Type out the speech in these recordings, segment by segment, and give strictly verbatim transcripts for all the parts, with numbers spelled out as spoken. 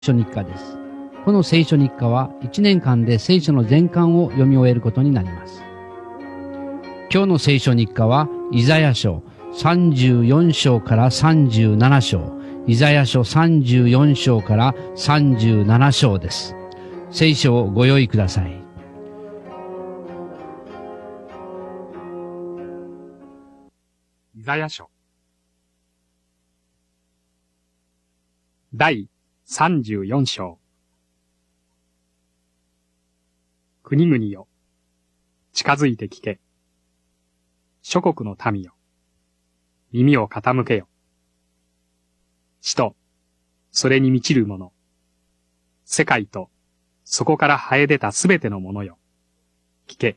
書日課です。この聖書日課はいちねんかんで聖書の全巻を読み終えることになります。今日の聖書日課はイザヤ書さんじゅうよん章からさんじゅうなな章、イザヤ書さんじゅうよん章からさんじゅうなな章です。聖書をご用意ください。 イザヤ書第さんじゅうよん章。国々よ、近づいて聞け。諸国の民よ、耳を傾けよ。地と、それに満ちるもの、世界と、そこから生え出たすべてのものよ、聞け。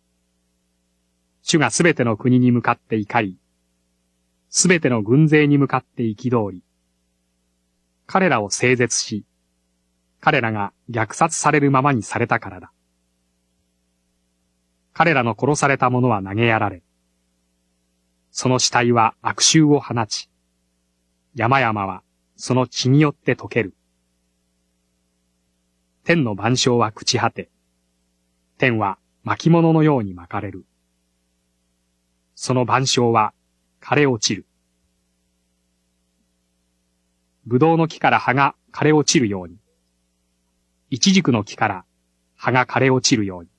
主がすべての国に向かって怒り、すべての軍勢に向かって憤り、彼らを整絶し、彼らが虐殺されるままにされたからだ。彼らの殺された者は投げやられ、その死体は悪臭を放ち、山々はその血によって溶ける。天の万象は朽ち果て、天は巻物のように巻かれる。その万象は枯れ落ちる。ぶどうの木から葉が枯れ落ちるように、イチジクの木から葉が枯れ落ちるように。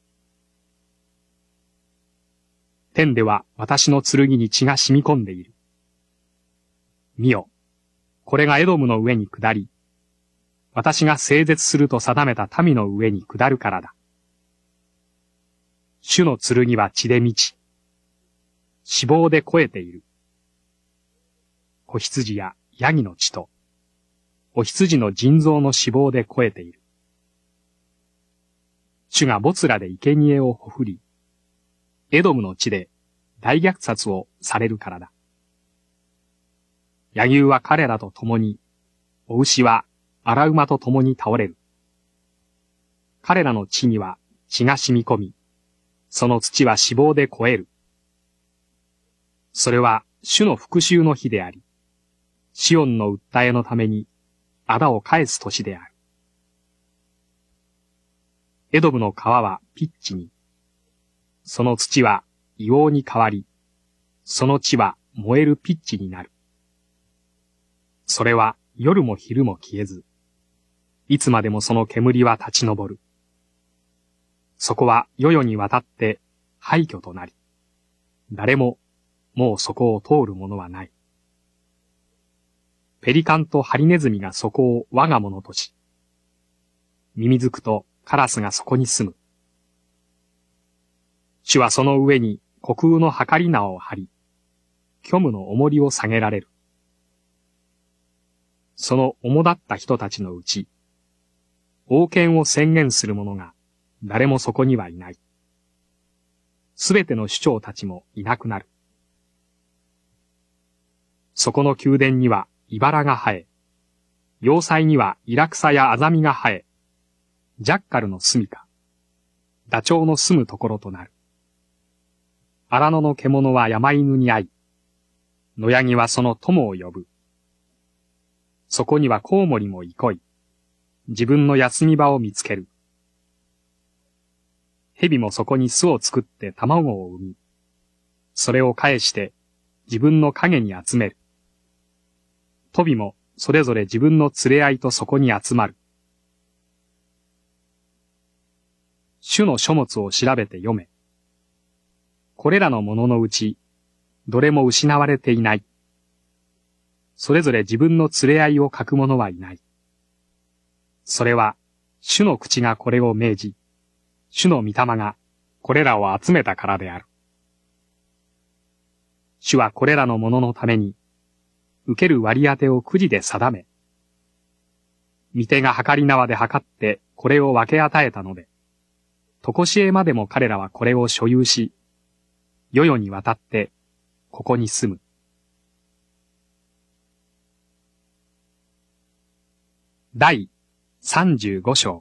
天では私の剣に血が染み込んでいる。見よ、これがエドムの上に下り、私が整絶すると定めた民の上に下るからだ。主の剣は血で満ち、脂肪で肥えている。子羊やヤギの血と、お羊の腎臓の脂肪で肥えている。主がボツラで生贄をほふり、エドムの地で大虐殺をされるからだ。野牛は彼らと共に、お牛は荒馬と共に倒れる。彼らの地には血が染み込み、その土は脂肪で肥える。それは主の復讐の日であり、シオンの訴えのために、仇を返す年である。エドムの川はピッチに、その土は硫黄に変わり、その地は燃えるピッチになる。それは夜も昼も消えず、いつまでもその煙は立ち上る。そこは世々にわたって廃墟となり、誰ももうそこを通る者はない。ペリカンとハリネズミがそこを我が物とし、ミミズクとカラスがそこに住む。主はその上に虚空のはかり縄を張り、虚無の重りを下げられる。その主だった人たちのうち、王権を宣言する者が誰もそこにはいない。すべての首長たちもいなくなる。そこの宮殿には茨が生え、要塞にはイラクサやアザミが生え、ジャッカルの住処、ダチョウの住むところとなる。荒野の獣は山犬に会い、野ヤギはその友を呼ぶ。そこにはコウモリも憩い、自分の休み場を見つける。蛇もそこに巣を作って卵を産み、それを返して自分の影に集める。トビもそれぞれ自分の連れ合いとそこに集まる。主の書物を調べて読め。これらのもののうち、どれも失われていない。それぞれ自分の連れ合いを書く者はいない。それは、主の口がこれを命じ、主の御霊がこれらを集めたからである。主はこれらのもののために、受ける割り当てをくじで定め、御手が計り縄で測ってこれを分け与えたので、とこしえまでも彼らはこれを所有し、世々にわたってここに住む。第さんじゅうご章。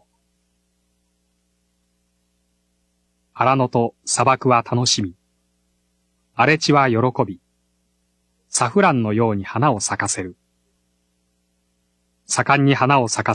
荒野と砂漠は楽しみ、荒れ地は喜び、サフランのように花を咲かせる。 盛んに花を咲か